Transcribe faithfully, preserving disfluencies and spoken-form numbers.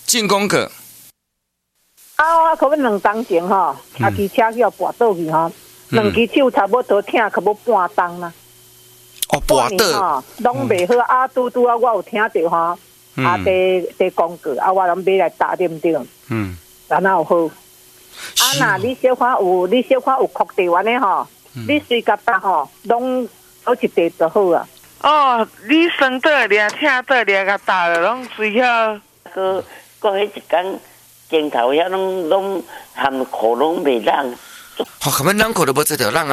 进攻课。 啊，可能两当前吼，啊，骑车叫跋倒去吼，两只手差不多疼，可要半当啦。 哦，跋倒， 拢袂好。啊，拄拄啊，我有听到吼，啊，第第广告，啊，我拢买来打点点。嗯，然后好。啊，那你小可有，你小可有确定完的吼，你随甲打吼，拢好一地就好啊。 哦，你生倒掠、疼倒掠甲打了，拢随遐。 个个迄一工镜头遐拢拢含裤拢袂冷。 好，根本人口都无这条浪啊。